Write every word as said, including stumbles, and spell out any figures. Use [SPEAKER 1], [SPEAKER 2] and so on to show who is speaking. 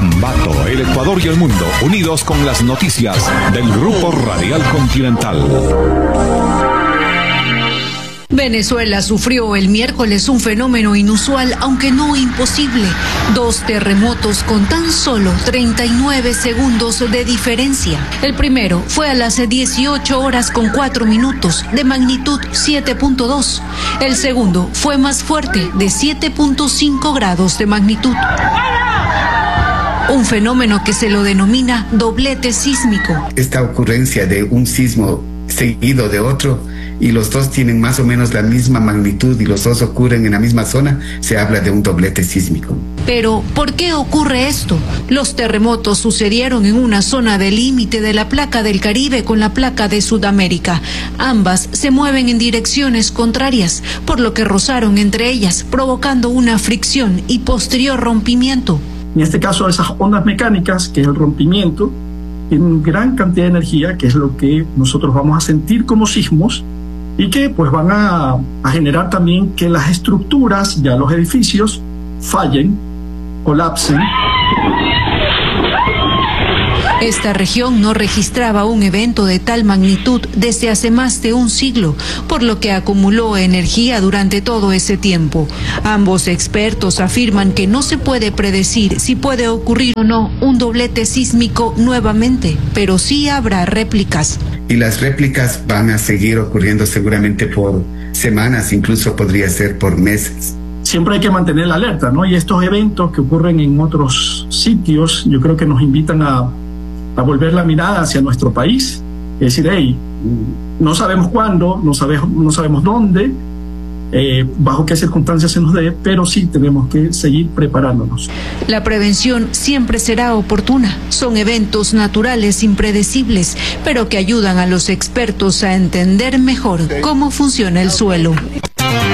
[SPEAKER 1] Ambato, el Ecuador y el mundo, unidos con las noticias del Grupo Radial Continental.
[SPEAKER 2] Venezuela sufrió el miércoles un fenómeno inusual, aunque no imposible. Dos terremotos con tan solo treinta y nueve segundos de diferencia. El primero fue a las dieciocho horas con cuatro minutos, de magnitud siete punto dos. El segundo fue más fuerte, de siete punto cinco grados de magnitud. Un fenómeno que se lo denomina doblete sísmico.
[SPEAKER 3] Esta ocurrencia de un sismo seguido de otro, y los dos tienen más o menos la misma magnitud y los dos ocurren en la misma zona, se habla de un doblete sísmico.
[SPEAKER 2] Pero, ¿por qué ocurre esto? Los terremotos sucedieron en una zona de límite de la placa del Caribe con la placa de Sudamérica. Ambas se mueven en direcciones contrarias, por lo que rozaron entre ellas, provocando una fricción y posterior rompimiento.
[SPEAKER 4] En este caso, esas ondas mecánicas, que es el rompimiento, tienen gran cantidad de energía, que es lo que nosotros vamos a sentir como sismos, y que pues van a, a generar también que las estructuras, ya los edificios, fallen, colapsen.
[SPEAKER 2] Esta región no registraba un evento de tal magnitud desde hace más de un siglo, por lo que acumuló energía durante todo ese tiempo. Ambos expertos afirman que no se puede predecir si puede ocurrir o no un doblete sísmico nuevamente, pero sí habrá réplicas.
[SPEAKER 3] Y las réplicas van a seguir ocurriendo seguramente por semanas, incluso podría ser por meses.
[SPEAKER 4] Siempre hay que mantener la alerta, ¿no? Y estos eventos que ocurren en otros sitios, yo creo que nos invitan a, a volver la mirada hacia nuestro país. Es decir, hey, no sabemos cuándo, no sabemos, no sabemos dónde, eh, bajo qué circunstancias se nos dé, pero sí tenemos que seguir preparándonos.
[SPEAKER 2] La prevención siempre será oportuna. Son eventos naturales impredecibles, pero que ayudan a los expertos a entender mejor cómo funciona el suelo.